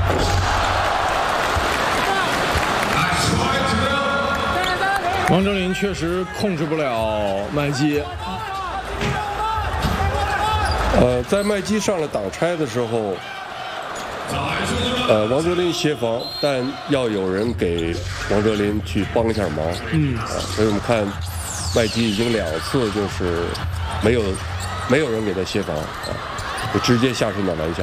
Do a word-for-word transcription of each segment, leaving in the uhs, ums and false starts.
王哲林确实控制不了麦基。 呃，在麦基上了挡拆的时候，呃，王哲林协防，但要有人给王哲林去帮一下忙。 嗯， 啊，所以我们看麦基已经两次就是没有没有人给他协防啊，就直接下身的篮下。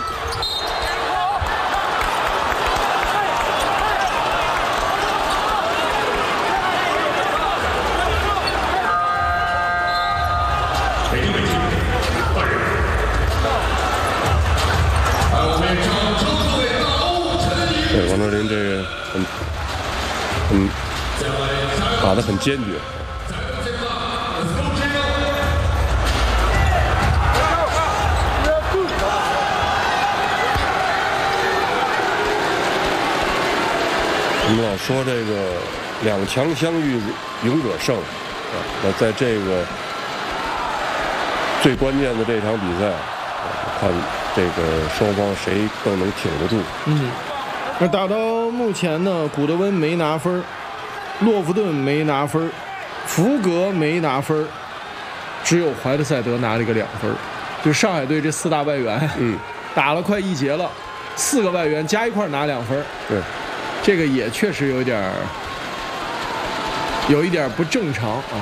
对，王哲林这个很很打得很坚决。我们老说这个两强相遇，勇者胜啊。那在这个最关键的这场比赛，看这个双方谁更能挺得住。 嗯。那打到目前呢，古德温没拿分，洛夫顿没拿分，福格没拿分，只有怀特塞德拿了一个两分。就上海队这四大外援， 嗯， 打了快一节了，四个外援加一块拿两分。 对， 这个也确实有点有一点不正常啊。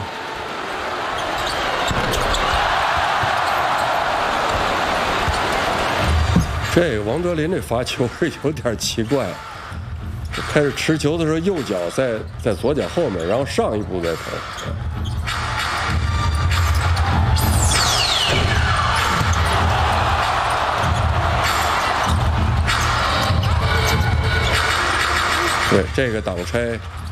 这个王哲林这罚球是有点奇怪，开始持球的时候右脚在在左脚后面，然后上一步再投。对，这个挡拆